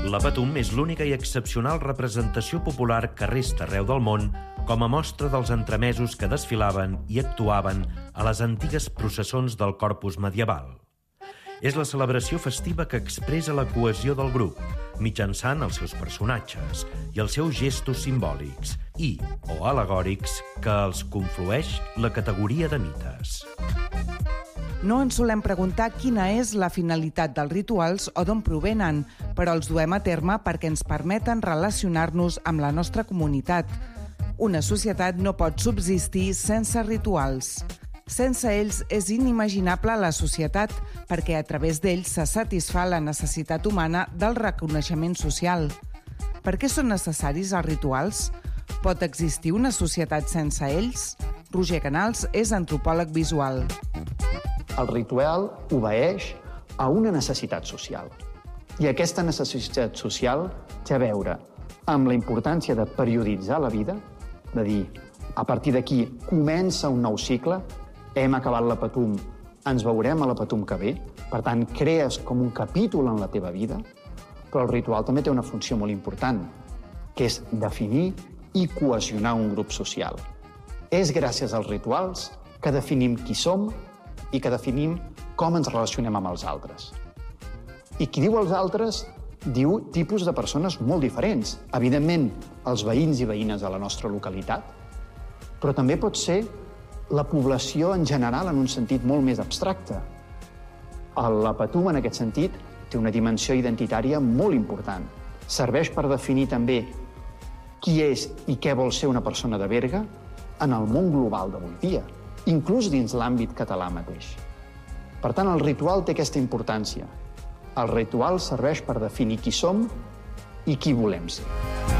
La Patum és l'única i excepcional representació popular que resta arreu del món com a mostra dels entremesos que desfilaven i actuaven a les antigues processons del Corpus medieval. És la celebració festiva que expressa la cohesió del grup, mitjançant els seus personatges i els seus gestos simbòlics i, o al·legòrics, que els conflueix la categoria de mites. No ens solem preguntar quina és la finalitat dels rituals o d'on provenen, però els duem a terme perquè ens permeten relacionar-nos amb la nostra comunitat. Una societat no pot subsistir sense rituals. Sense ells és inimaginable la societat perquè a través d'ells se satisfà la necessitat humana del reconeixement social. Per què són necessaris els rituals? Pot existir una societat sense ells? Roger Canals és antropòleg visual. El ritual obeeix a una necessitat social. I aquesta necessitat social té a veure amb la importància de perioditzar la vida, de dir, a partir d'aquí comença un nou cicle, hem acabat la Patum, ens veurem a la Patum que ve, per tant, crees com un capítol en la teva vida, però el ritual també té una funció molt important, que és definir i cohesionar un grup social. És gràcies als rituals que definim qui som i que definim com ens relacionem amb els altres. I qui diu els altres diu tipus de persones molt diferents. Evidentment, els veïns i veïnes de la nostra localitat, però també pot ser la població en general en un sentit molt més abstracte. La Patum, en aquest sentit, té una dimensió identitària molt important. Serveix per definir també qui és i què vol ser una persona de Berga en el món global d'avui dia, inclús dins l'àmbit català mateix. Per tant, el ritual té aquesta importància. El ritual serveix per definir qui som i qui volem ser.